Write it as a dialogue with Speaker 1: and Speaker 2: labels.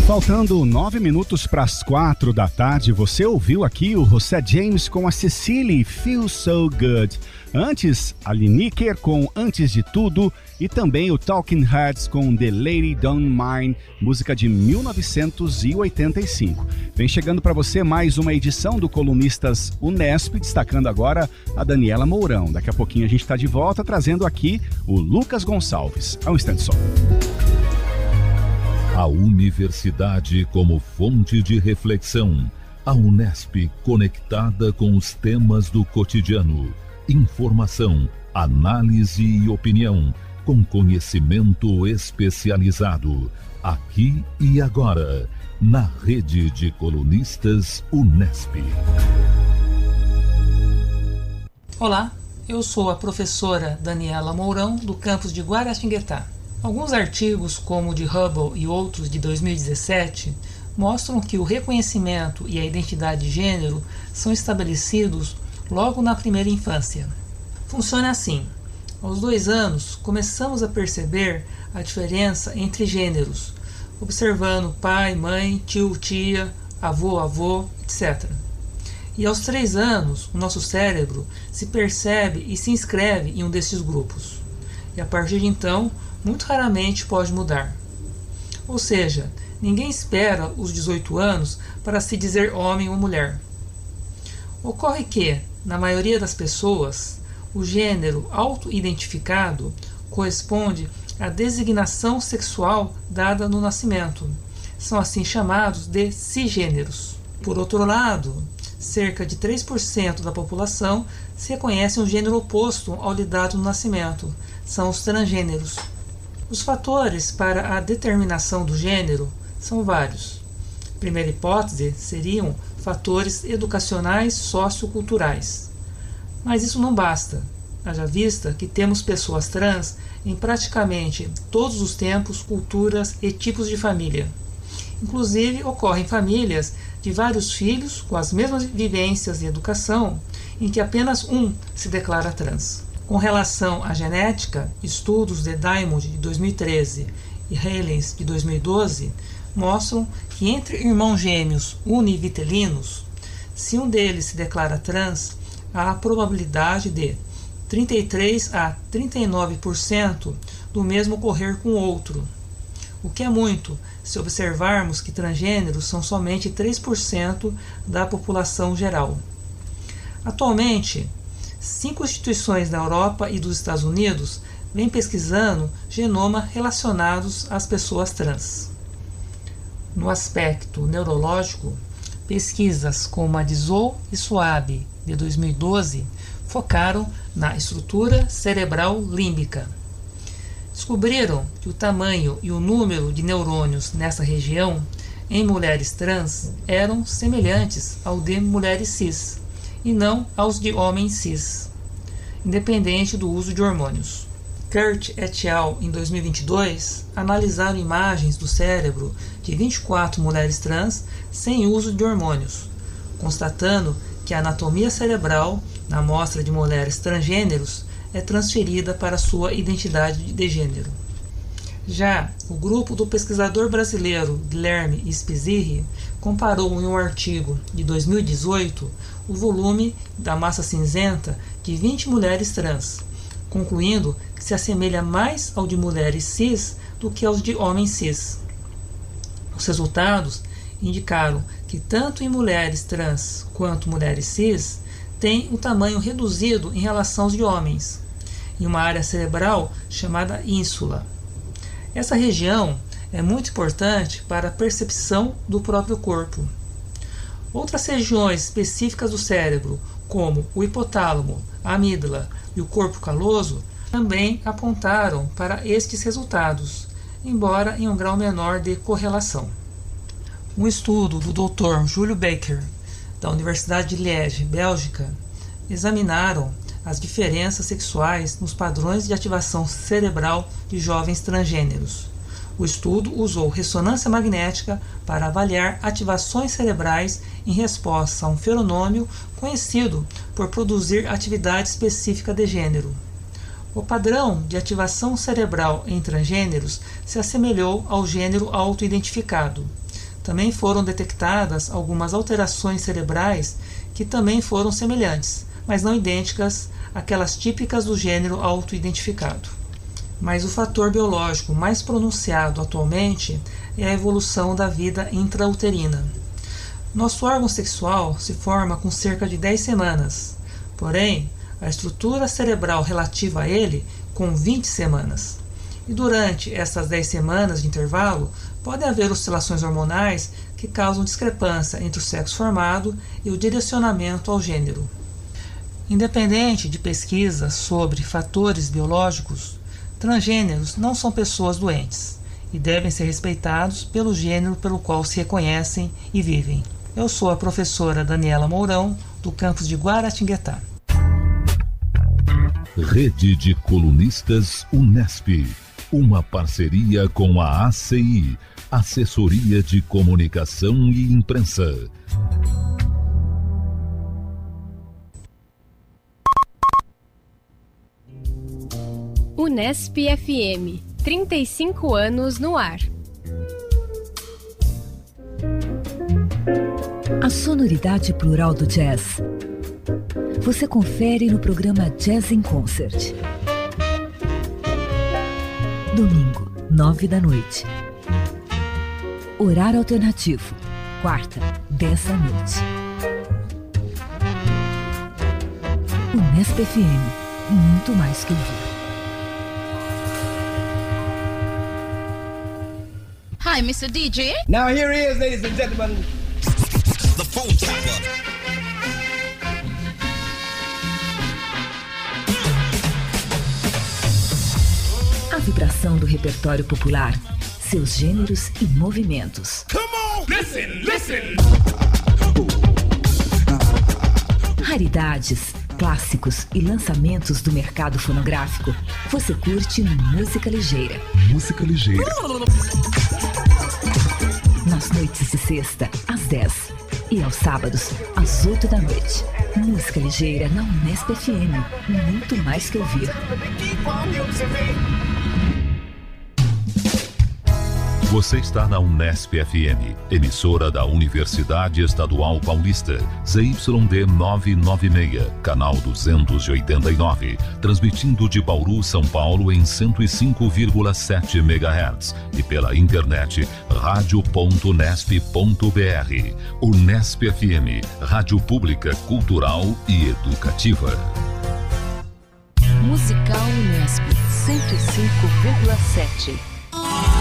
Speaker 1: Faltando 9 minutos para as 4 da tarde, você ouviu aqui o José James com a Cecily, Feel So Good. Antes, a Lineker com Antes de Tudo e também o Talking Heads com The Lady Don't Mind, música de 1985. Vem chegando para você mais uma edição do Colunistas Unesp, destacando agora a Daniela Mourão. Daqui a pouquinho a gente está de volta trazendo aqui o Lucas Gonçalves. Há um instante só.
Speaker 2: A universidade como fonte de reflexão. A Unesp conectada com os temas do cotidiano. Informação, análise e opinião, com conhecimento especializado. Aqui e agora, na rede de colunistas Unesp.
Speaker 3: Olá, eu sou a professora Daniela Mourão, do campus de Guaratinguetá. Alguns artigos, como o de Hubble e outros de 2017, mostram que o reconhecimento e a identidade de gênero são estabelecidos logo na primeira infância. Funciona assim: aos 2 anos, começamos a perceber a diferença entre gêneros, observando pai, mãe, tio, tia, avô, avô, etc. E aos 3 anos, o nosso cérebro se percebe e se inscreve em um desses grupos. E a partir de então, muito raramente pode mudar. Ou seja, ninguém espera os 18 anos para se dizer homem ou mulher. Ocorre que, na maioria das pessoas, o gênero auto-identificado corresponde à designação sexual dada no nascimento. São assim chamados de cisgêneros. Por outro lado, cerca de 3% da população se reconhece um gênero oposto ao lhe dado no nascimento. São os transgêneros. Os fatores para a determinação do gênero são vários. A primeira hipótese seriam fatores educacionais socioculturais. Mas isso não basta, haja vista que temos pessoas trans em praticamente todos os tempos, culturas e tipos de família. Inclusive, ocorrem famílias de vários filhos com as mesmas vivências e educação, em que apenas um se declara trans. Com relação à genética, estudos de Diamond de 2013 e Helens de 2012 mostram que entre irmãos gêmeos univitelinos, se um deles se declara trans, há a probabilidade de 33 a 39% do mesmo ocorrer com o outro, o que é muito se observarmos que transgêneros são somente 3% da população geral. Atualmente, 5 instituições da Europa e dos Estados Unidos vêm pesquisando genoma relacionados às pessoas trans. No aspecto neurológico, pesquisas como a de Zou e Schwab, de 2012, focaram na estrutura cerebral límbica. Descobriram que o tamanho e o número de neurônios nessa região, em mulheres trans, eram semelhantes ao de mulheres cis, e não aos de homens cis, independente do uso de hormônios. Kurt et al., em 2022, analisaram imagens do cérebro de 24 mulheres trans sem uso de hormônios, constatando que a anatomia cerebral na amostra de mulheres transgêneros é transferida para sua identidade de gênero. Já o grupo do pesquisador brasileiro Guilherme Spizirri comparou em um artigo de 2018 o volume da massa cinzenta de 20 mulheres trans, concluindo que se assemelha mais ao de mulheres cis do que aos de homens cis. Os resultados indicaram que tanto em mulheres trans quanto mulheres cis tem um tamanho reduzido em relação aos de homens, em uma área cerebral chamada ínsula. Essa região é muito importante para a percepção do próprio corpo. Outras regiões específicas do cérebro, como o hipotálamo, a amígdala e o corpo caloso, também apontaram para estes resultados, embora em um grau menor de correlação. Um estudo do Dr. Júlio Baker, da Universidade de Liège, Bélgica, examinaram as diferenças sexuais nos padrões de ativação cerebral de jovens transgêneros. O estudo usou ressonância magnética para avaliar ativações cerebrais em resposta a um feronômio conhecido por produzir atividade específica de gênero. O padrão de ativação cerebral em transgêneros se assemelhou ao gênero autoidentificado, Também foram detectadas algumas alterações cerebrais que também foram semelhantes, mas não idênticas àquelas típicas do gênero autoidentificado. Mas o fator biológico mais pronunciado atualmente é a evolução da vida intrauterina. Nosso órgão sexual se forma com cerca de 10 semanas, porém, a estrutura cerebral relativa a ele com 20 semanas. E durante essas 10 semanas de intervalo, podem haver oscilações hormonais que causam discrepância entre o sexo formado e o direcionamento ao gênero. Independente de pesquisas sobre fatores biológicos, transgêneros não são pessoas doentes e devem ser respeitados pelo gênero pelo qual se reconhecem e vivem. Eu sou a professora Daniela Mourão, do campus de Guaratinguetá.
Speaker 2: Rede de Colunistas Unesp. Uma parceria com a ACI, Assessoria de Comunicação e Imprensa.
Speaker 4: Unesp FM, 35 anos no ar.
Speaker 5: A sonoridade plural do jazz você confere no programa Jazz in Concert. Domingo, 9 da noite. Horário alternativo, quarta, 10 da noite. Unesp FM, muito mais que ouvir.
Speaker 6: Hi, Mr. DJ.
Speaker 7: Now here he is, ladies and gentlemen.
Speaker 8: The phone tapper.
Speaker 5: A vibração do repertório popular, seus gêneros e movimentos.
Speaker 8: Come on, listen.
Speaker 5: Raridades, clássicos e lançamentos do mercado fonográfico. Você curte no Música Ligeira.
Speaker 2: Música Ligeira.
Speaker 5: Nas noites de sexta, às 10. E aos sábados, às 8 da noite. Música Ligeira na Unesp FM. Muito mais que ouvir.
Speaker 2: Você está na Unesp FM, emissora da Universidade Estadual Paulista, ZYD 996, canal 289, transmitindo de Bauru, São Paulo em 105,7 MHz e pela internet radio.unesp.br. Unesp FM, rádio pública, cultural e educativa.
Speaker 4: Musical Unesp 105,7.